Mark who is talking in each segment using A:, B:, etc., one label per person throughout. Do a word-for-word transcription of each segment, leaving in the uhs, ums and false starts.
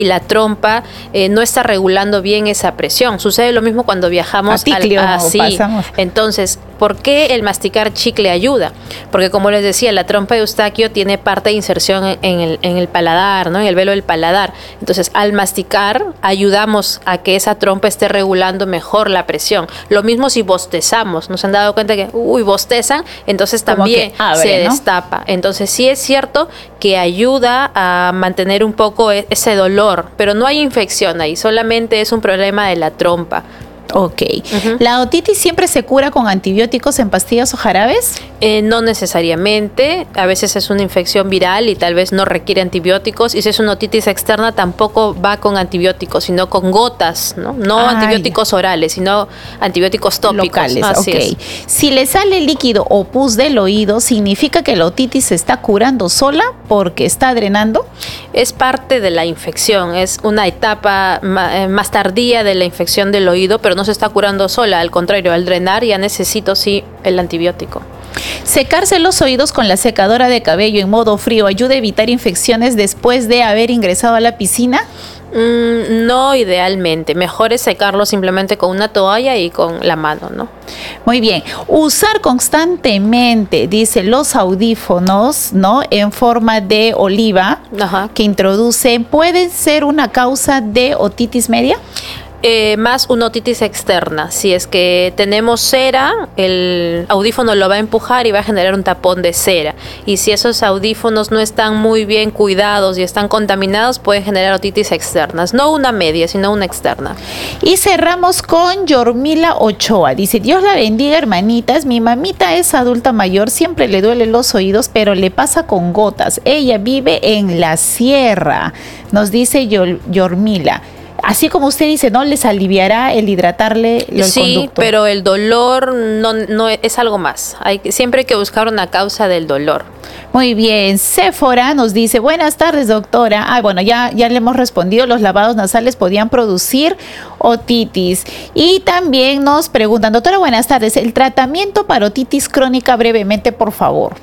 A: y la trompa eh, no está regulando bien esa presión. Sucede lo mismo cuando viajamos
B: al
A: así. Entonces, ¿por qué el masticar chicle ayuda? Porque como les decía, la trompa de Eustaquio tiene parte de inserción en, en, el, en el paladar, ¿no? En el velo del paladar. Entonces, al masticar, ayudamos a que esa trompa esté regulando mejor la presión. Lo mismo si bostezamos. Nos han dado cuenta que, uy, bostezan, entonces también abre, se ¿no? destapa. Entonces, sí es cierto que ayuda a mantener un poco ese dolor, pero no hay infección ahí, solamente es un problema de la trompa.
B: Ok. Uh-huh. ¿La otitis siempre se cura con antibióticos en pastillas o jarabes?
A: Eh, no necesariamente. A veces es una infección viral y tal vez no requiere antibióticos. Y si es una otitis externa, tampoco va con antibióticos, sino con gotas, ¿no? No Ay. antibióticos orales, sino antibióticos tópicos.
B: Locales,
A: Así
B: okay. es. Si le sale líquido o pus del oído, ¿significa que la otitis se está curando sola porque está drenando?
A: Es parte de la infección. Es una etapa más tardía de la infección del oído, pero no no se está curando sola, al contrario, al drenar ya necesito sí el antibiótico.
B: ¿Secarse los oídos con la secadora de cabello en modo frío ayuda a evitar infecciones después de haber ingresado a la piscina?
A: Mm, no idealmente, mejor es secarlo simplemente con una toalla y con la mano, ¿no?
B: Muy bien, usar constantemente, dice, los audífonos, ¿no? En forma de oliva Ajá. que introducen, ¿puede ser una causa de otitis media?
A: Eh, más una otitis externa. Si es que tenemos cera, el audífono lo va a empujar y va a generar un tapón de cera. Y si esos audífonos no están muy bien cuidados y están contaminados, puede generar otitis externas. No una media, sino una externa.
B: Y cerramos con Yormila Ochoa. Dice, Dios la bendiga, hermanitas. Mi mamita es adulta mayor, siempre le duelen los oídos, pero le pasa con gotas. Ella vive en la sierra, nos dice Yormila. Así como usted dice, ¿no? ¿Les aliviará el hidratarle el
A: sí,
B: conducto?
A: Sí, pero el dolor no, no es algo más. Hay, siempre hay que buscar una causa del dolor.
B: Muy bien. Séfora nos dice, buenas tardes, doctora. Ah, bueno, ya, ya le hemos respondido, los lavados nasales podían producir otitis. Y también nos preguntan, doctora, buenas tardes, el tratamiento para otitis crónica brevemente, por favor.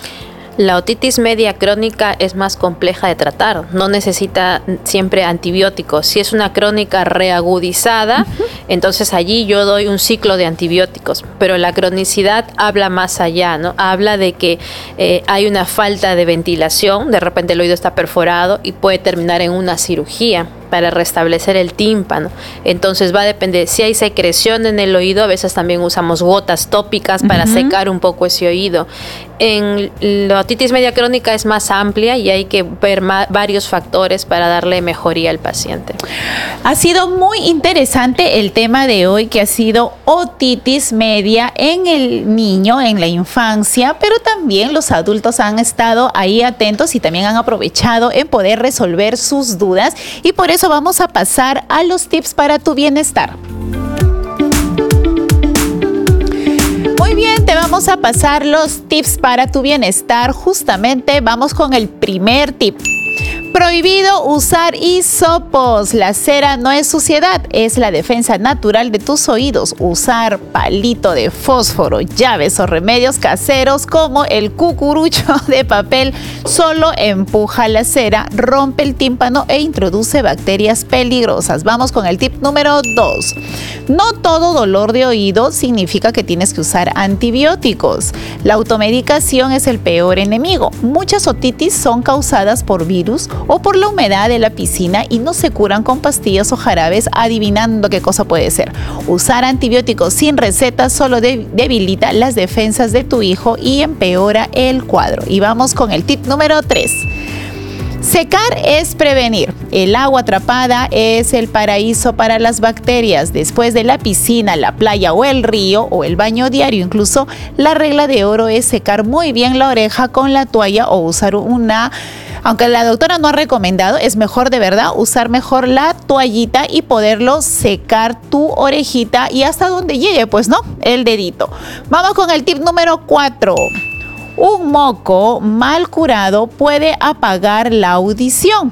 A: La otitis media crónica es más compleja de tratar, no necesita siempre antibióticos. Si es una crónica reagudizada, uh-huh. entonces allí yo doy un ciclo de antibióticos, pero la cronicidad habla más allá, ¿no? Habla de que eh, hay una falta de ventilación, de repente el oído está perforado y puede terminar en una cirugía para restablecer el tímpano. Entonces va a depender, si hay secreción en el oído, a veces también usamos gotas tópicas para uh-huh. secar un poco ese oído. En la otitis media crónica es más amplia y hay que ver ma- varios factores para darle mejoría al paciente.
B: Ha sido muy interesante el tema de hoy, que ha sido otitis media en el niño, en la infancia, pero también los adultos han estado ahí atentos y también han aprovechado en poder resolver sus dudas, y por eso vamos a pasar a los tips para tu bienestar. Muy bien, te vamos a pasar los tips para tu bienestar. Justamente vamos con el primer tip. Prohibido usar hisopos. La cera no es suciedad, es la defensa natural de tus oídos. Usar palito de fósforo, llaves o remedios caseros como el cucurucho de papel solo empuja la cera, rompe el tímpano e introduce bacterias peligrosas. Vamos con el tip número dos. No todo dolor de oído significa que tienes que usar antibióticos. La automedicación es el peor enemigo. Muchas otitis son causadas por virus o por la humedad de la piscina y no se curan con pastillas o jarabes adivinando qué cosa puede ser. Usar antibióticos sin receta solo de- debilita las defensas de tu hijo y empeora el cuadro. Y vamos con el tip número tres. Secar es prevenir. El agua atrapada es el paraíso para las bacterias. Después de la piscina, la playa o el río o el baño diario, incluso la regla de oro es secar muy bien la oreja con la toalla o usar una... Aunque la doctora no ha recomendado, es mejor de verdad usar mejor la toallita y poderlo secar tu orejita y hasta donde llegue, pues, ¿no? El dedito. Vamos con el tip número cuatro. Un moco mal curado puede apagar la audición.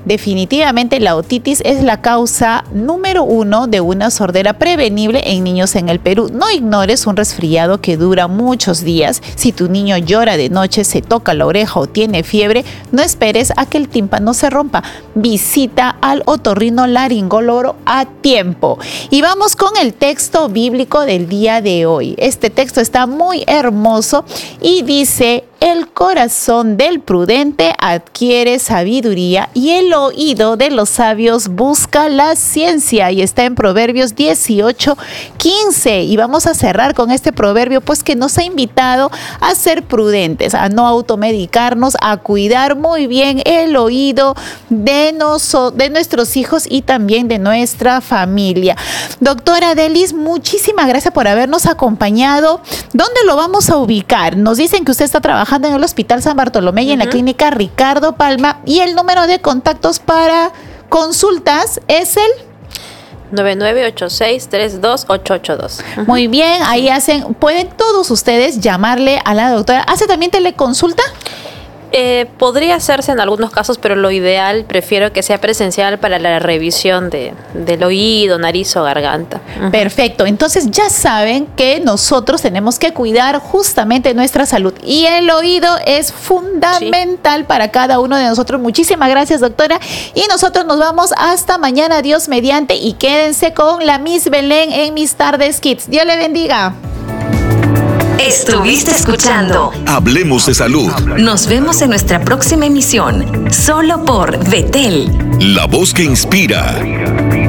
B: Definitivamente la otitis es la causa número uno de una sordera prevenible en niños en el Perú. No ignores un resfriado que dura muchos días. Si tu niño llora de noche, se toca la oreja o tiene fiebre, no esperes a que el tímpano se rompa. Visita al otorrinolaringólogo a tiempo. Y vamos con el texto bíblico del día de hoy. Este texto está muy hermoso y dice: el corazón del prudente adquiere sabiduría y el oído de los sabios busca la ciencia. Y está en Proverbios dieciocho, quince. Y vamos a cerrar con este proverbio, pues, que nos ha invitado a ser prudentes, a no automedicarnos, a cuidar muy bien el oído de, noso, de nuestros hijos y también de nuestra familia. Doctora Delis, muchísimas gracias por habernos acompañado. ¿Dónde lo vamos a ubicar? Nos dicen que usted está trabajando en el Hospital San Bartolomé y uh-huh. en la Clínica Ricardo Palma, y el número de contactos para consultas es el
A: nueve nueve ocho seis, tres dos ocho ocho dos. Uh-huh.
B: Muy bien, ahí hacen, pueden todos ustedes llamarle a la doctora. ¿Hace también teleconsulta?
A: Eh, podría hacerse en algunos casos, pero lo ideal, prefiero que sea presencial para la revisión de, del oído, nariz o garganta. Uh-huh.
B: Perfecto, entonces ya saben que nosotros tenemos que cuidar justamente nuestra salud y el oído es fundamental sí. para cada uno de nosotros. Muchísimas gracias, doctora, y nosotros nos vamos hasta mañana, Dios mediante, y quédense con la Miss Belén en Mis Tardes Kids. Dios le bendiga.
C: Estuviste escuchando
D: Hablemos de Salud.
C: Nos vemos en nuestra próxima emisión, solo por Betel,
D: la voz que inspira.